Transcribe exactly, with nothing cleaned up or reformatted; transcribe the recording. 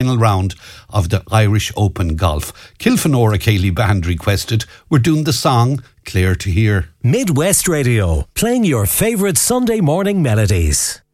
final round of the Irish Open Golf. Kilfenora Cayley Band requested, we're doing the song Clear to Hear. Midwest Radio, playing your favourite Sunday morning melodies.